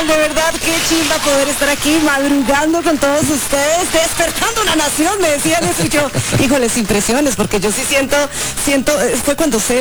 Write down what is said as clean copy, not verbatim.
Oigan, de verdad, qué chimba poder estar aquí madrugando con todos ustedes, despertando una nación, me decían eso y yo, híjoles, impresiones, porque yo sí siento, fue cuando